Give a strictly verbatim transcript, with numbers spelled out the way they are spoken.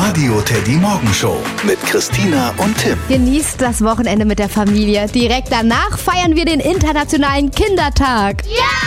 Radio Teddy Morgenshow mit Christina und Tim. Genießt das Wochenende mit der Familie. Direkt danach feiern wir den Internationalen Kindertag. Ja!